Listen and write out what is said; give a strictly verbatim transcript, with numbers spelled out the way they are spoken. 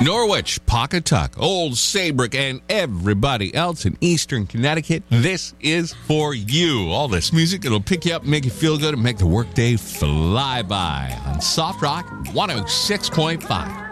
Norwich, Pawcatuck, Old Saybrook, and everybody else in Eastern Connecticut, this is for you. All this music that'll pick you up, make you feel good, and make the workday fly by on Soft Rock one oh six point five.